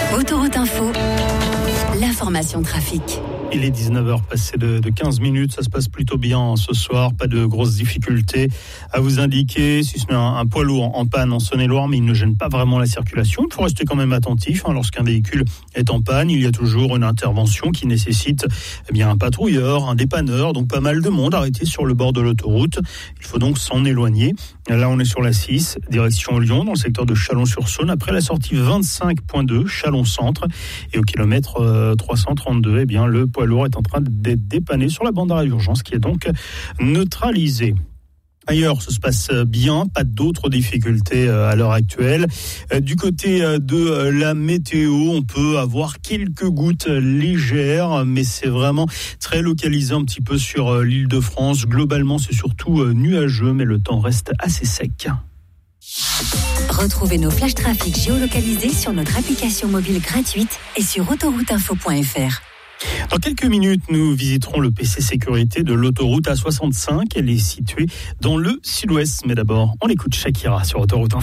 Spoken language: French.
Autoroute Info, l'information trafic. Il est 19h passé de 15 minutes, ça se passe plutôt bien ce soir, pas de grosses difficultés à vous indiquer, si ce n'est un poids lourd en panne en Saône-et-Loire, mais il ne gêne pas vraiment la circulation. Il faut rester quand même attentif, lorsqu'un véhicule est en panne, il y a toujours une intervention qui nécessite un patrouilleur, un dépanneur, donc pas mal de monde arrêté sur le bord de l'autoroute. Il faut donc s'en éloigner. Là, on est sur la 6, direction Lyon, dans le secteur de Chalon-sur-Saône, après la sortie 25.2, Chalon-Centre, et au kilomètre 332, le poids lourd est en train d'être dépanné sur la bande d'arrêt d'urgence qui est donc neutralisée. Ailleurs, ça se passe bien, pas d'autres difficultés à l'heure actuelle. Du côté de la météo, on peut avoir quelques gouttes légères, mais c'est vraiment très localisé un petit peu sur l'Île-de-France. Globalement, c'est surtout nuageux, mais le temps reste assez sec. Retrouvez nos flash trafic géolocalisés sur notre application mobile gratuite et sur autorouteinfo.fr. Dans quelques minutes, nous visiterons le PC sécurité de l'autoroute A65. Elle est située dans le sud-ouest. Mais d'abord, on écoute Shakira sur Autoroute Info.